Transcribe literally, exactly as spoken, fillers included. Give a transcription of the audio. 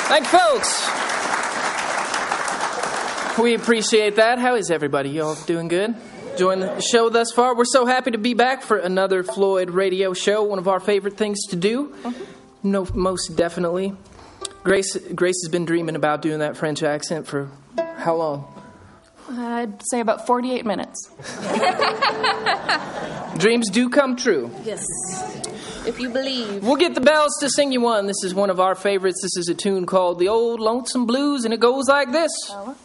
Thank you, folks. We appreciate that. How is everybody? You all doing good? Enjoying the show thus far? We're so happy to be back for another Floyd radio show, one of our favorite things to do. Mm-hmm. No, most definitely. Grace Grace has been dreaming about doing that French accent for how long? I'd say about forty-eight minutes. Dreams do come true. Yes. If you believe. We'll get the bells to sing you one. This is one of our favorites. This is a tune called The Old Lonesome Blues, and it goes like this. Oh.